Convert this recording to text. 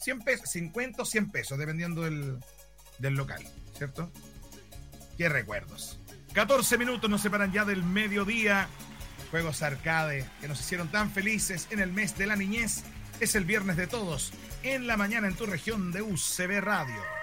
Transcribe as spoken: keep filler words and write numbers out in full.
cien pesos, cincuenta o cien pesos, dependiendo del, del local, ¿cierto? Qué recuerdos. catorce minutos nos separan ya del mediodía. Juegos arcade que nos hicieron tan felices en el mes de la niñez. Es el viernes de todos, en la mañana en tu región de U C B Radio.